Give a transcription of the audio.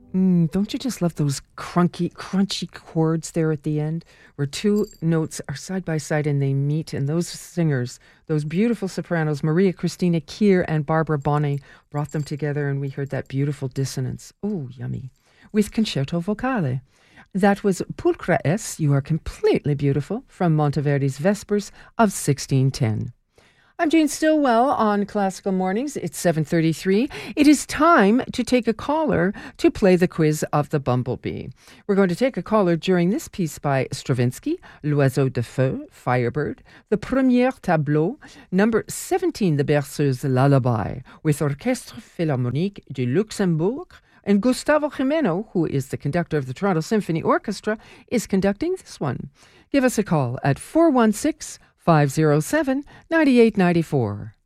Don't you just love those crunchy chords there at the end, where two notes are side by side and they meet? And those singers, those beautiful sopranos, Maria Cristina Keir and Barbara Bonney, brought them together, and we heard that beautiful dissonance. Oh, yummy! With Concerto Vocale. That was Pulchra S. You Are Completely Beautiful from Monteverdi's Vespers of 1610. I'm Jane Stillwell on Classical Mornings. It's 7:33. It is time to take a caller to play the quiz of the Bumblebee. We're going to take a caller during this piece by Stravinsky, L'Oiseau de Feu, Firebird, the Premier Tableau, number 17, the Berceuse Lullaby, with Orchestre Philharmonique du Luxembourg, and Gustavo Jimeno, who is the conductor of the Toronto Symphony Orchestra, is conducting this one. Give us a call at 416-507-9894.